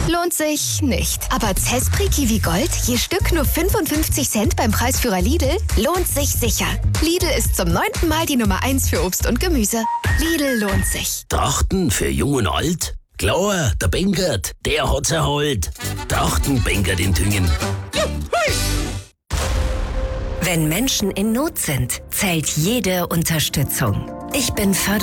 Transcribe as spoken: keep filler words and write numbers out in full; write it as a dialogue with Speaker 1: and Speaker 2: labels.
Speaker 1: lohnt sich nicht. Aber Zespri Kiwi Gold, je Stück nur fünfundfünfzig Cent beim Preisführer Lidl, lohnt sich sicher. Lidl ist zum neunten Mal die Nummer eins für Obst und Gemüse. Lidl lohnt sich.
Speaker 2: Trachten für Jung und Alt? Klar, der Bengert, der hat's erholt. Trachten Bengert in Tüngen.
Speaker 3: Wenn Menschen in Not sind, zählt jede Unterstützung. Ich bin Förder